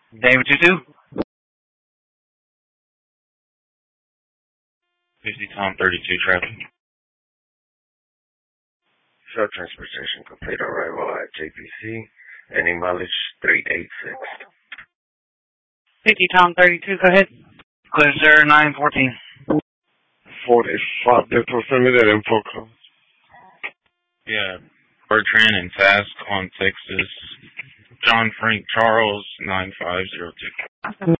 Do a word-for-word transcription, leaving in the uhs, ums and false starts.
David two two. fifty Tom thirty-two traffic. Show transportation complete arrival at J P C. Any mileage three eighty-six. fifty Tom thirty-two, go ahead. Clear sir, nine fourteen. forty-five, Victor, send me that info code. Yeah, Bertrand and Task on Texas. John Frank Charles nine five zero two.